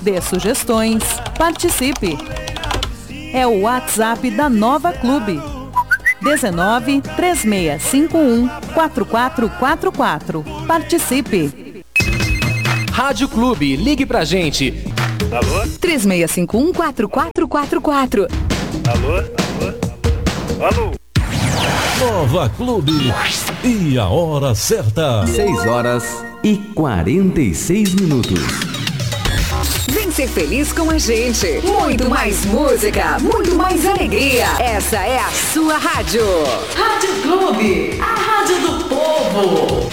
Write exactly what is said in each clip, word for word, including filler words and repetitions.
dê sugestões, participe. É o WhatsApp da Nova Clube. dezenove, três seis cinco um, quatro quatro quatro quatro. Participe. Rádio Clube, ligue pra gente. Alô? três seis cinco um, quatro quatro quatro quatro. Alô? Alô? Alô? Nova Clube. E a hora certa. seis horas e quarenta e seis minutos. Vem ser feliz com a gente. Muito mais música, muito mais alegria. Essa é a sua rádio. Rádio Clube, a rádio do povo.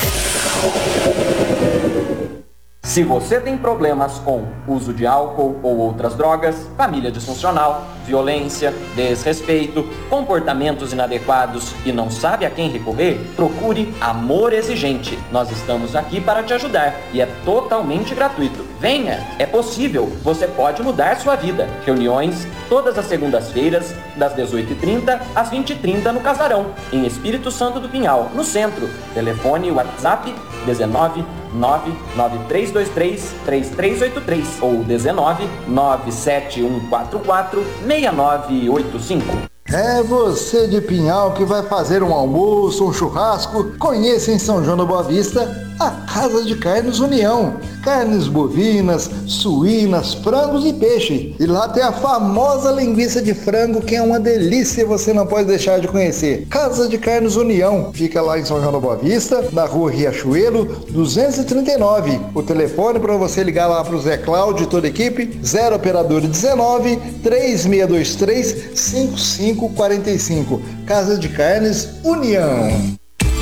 Se você tem problemas com uso de álcool ou outras drogas, família disfuncional, violência, desrespeito, comportamentos inadequados e não sabe a quem recorrer, procure Amor Exigente. Nós estamos aqui para te ajudar e é totalmente gratuito. Venha, é possível, você pode mudar sua vida. Reuniões todas as segundas-feiras, das dezoito e trinta às vinte e trinta no Casarão, em Espírito Santo do Pinhal, no centro. Telefone e WhatsApp dezenove, nove nove três dois três, três três oito três ou dezenove, nove sete um quatro quatro, seis nove oito cinco. É você de Pinhal que vai fazer um almoço, um churrasco? Conheça em São João da Boa Vista a Casa de Carnes União. Carnes bovinas, suínas, frangos e peixe. E lá tem a famosa linguiça de frango, que é uma delícia e você não pode deixar de conhecer. Casa de Carnes União. Fica lá em São João da Boa Vista, na rua Riachuelo, duzentos e trinta e nove. O telefone para você ligar lá para o Zé Cláudio e toda a equipe, zero operador dezenove, três seis dois três, cinco cinco quatro cinco. Casa de Carnes União.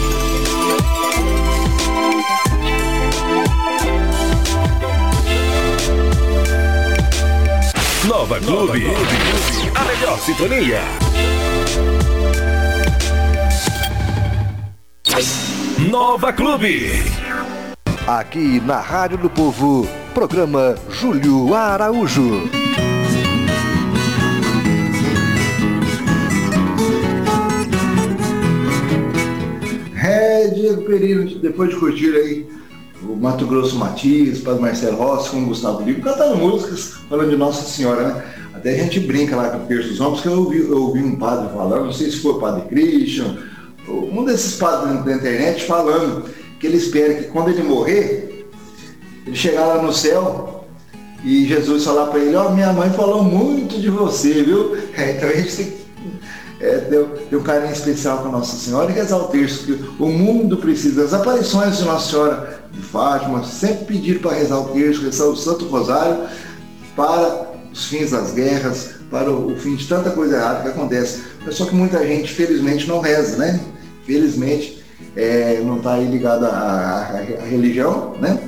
Nova Clube. A melhor sintonia. Nova Clube. Aqui na Rádio do Povo, programa Júlio Araújo. É, Diego Pereira, depois de curtir aí o Mato Grosso Matias, Padre Marcelo Rossi com o Gustavo Lima, cantando músicas falando de Nossa Senhora, né? Até a gente brinca lá com o Terço dos Homens, que eu ouvi, eu ouvi um padre falando, não sei se foi o Padre Christian, um desses padres da internet falando que ele espera que quando ele morrer, ele chegar lá no céu e Jesus falar para ele, ó, oh, minha mãe falou muito de você, viu? É, então a gente tem que É, deu, deu um carinho especial com Nossa Senhora e rezar o terço, que o mundo precisa. As aparições de Nossa Senhora de Fátima sempre pediram para rezar o terço, rezar o Santo Rosário para os fins das guerras, para o, o fim de tanta coisa errada que acontece. Só que muita gente, felizmente, não reza, né? Felizmente, é, não está aí ligado à, à, à religião, né?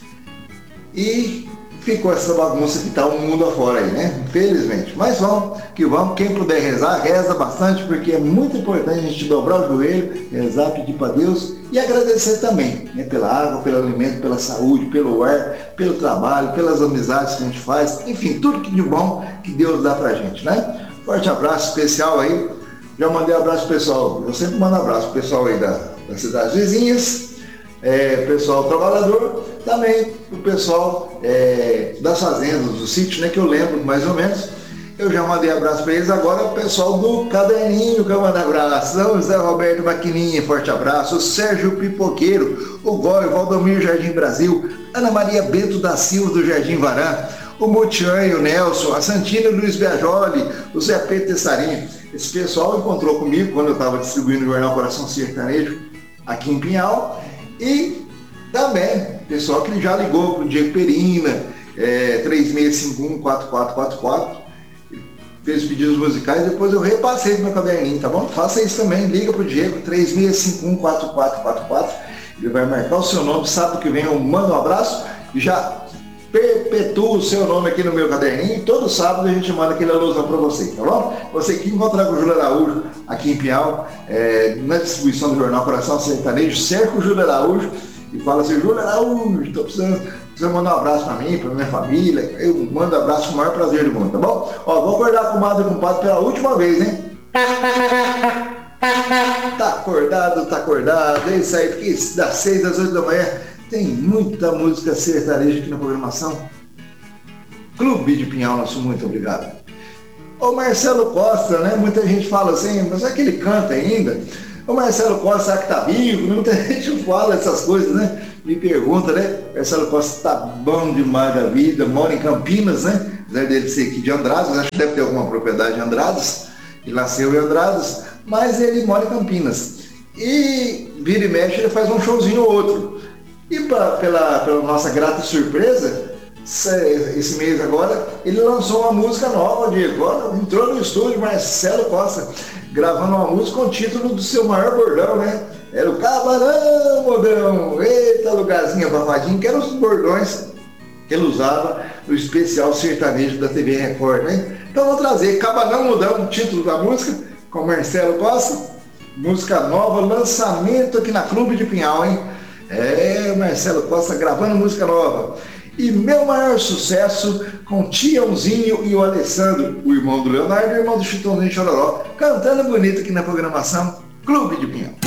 E ficou essa bagunça que está o mundo afora aí, né? Infelizmente. Mas vamos que vamos. Quem puder rezar, reza bastante, porque é muito importante a gente dobrar o joelho, rezar, pedir para Deus e agradecer também, né? Pela água, pelo alimento, pela saúde, pelo ar, pelo trabalho, pelas amizades que a gente faz. Enfim, tudo que de bom que Deus dá pra gente, né? Forte abraço especial aí. Já mandei um abraço pro pessoal. Eu sempre mando um abraço pro pessoal aí da, das cidades vizinhas. É, pessoal trabalhador, também o pessoal é, das fazendas, do sítio, né, que eu lembro mais ou menos. Eu já mandei abraço para eles, agora o pessoal do Caderninho que eu mando abraço. São José Roberto Maquininha, forte abraço. O Sérgio Pipoqueiro, o Gói, Valdomiro Jardim Brasil, Ana Maria Bento da Silva do Jardim Varã, o Mutian e o Nelson, a Santina Luiz Biajoli, o Zé Pedro Tessarinho. Esse pessoal encontrou comigo quando eu estava distribuindo o jornal Coração Sertanejo aqui em Pinhal. E também, pessoal que já ligou para o Diego Perina, é, três seis cinco um, quatro quatro quatro quatro, fez pedidos musicais, depois eu repassei no meu caderninho, tá bom? Faça isso também, liga para o Diego, três seis cinco um, quatro quatro quatro quatro, ele vai marcar o seu nome, sábado que vem eu mando um abraço, e já perpetua o seu nome aqui no meu caderninho, e todo sábado a gente manda aquele alusão para você, tá bom? Você que encontrar com o Júlio Araújo aqui em Pinhal, é, na distribuição do jornal Coração Sertanejo, cerca o Júlio Araújo e fala assim, Júlio Araújo, estou precisando, precisando mandar um abraço para mim, para minha família, eu mando um abraço com o maior prazer do mundo, tá bom? Ó, vou acordar com o Madre e com o Padre pela última vez, hein? Tá acordado, tá acordado, é isso aí, porque das seis às oito da manhã tem muita música sertaneja aqui na programação. Clube de Pinhal, nosso muito obrigado. O Marcelo Costa, né? Muita gente fala assim, mas é que ele canta ainda? O Marcelo Costa, será que tá vivo? Muita gente fala essas coisas, né? Me pergunta, né? Marcelo Costa tá bom demais da vida, mora em Campinas, né? Apesar dele ser aqui de Andradas, acho que deve ter alguma propriedade em Andradas, ele nasceu em Andradas, mas ele mora em Campinas. E vira e mexe, ele faz um showzinho ou outro. E pra, pela, pela nossa grata surpresa, esse mês agora, ele lançou uma música nova, Diego. Agora entrou no estúdio, Marcelo Costa, gravando uma música com o título do seu maior bordão, né? Era o Cabarão, Modão, eita lugarzinho abafadinho, que eram os bordões que ele usava no especial sertanejo da T V Record, né? Então vou trazer Cabarão, Modão, o título da música, com Marcelo Costa, música nova, lançamento aqui na Clube de Pinhal, hein? É, Marcelo Costa gravando música nova. E meu maior sucesso com Tiãozinho e o Alessandro, o irmão do Leonardo e o irmão do Chitãozinho Chororó, cantando bonito aqui na programação Clube de Pinhal.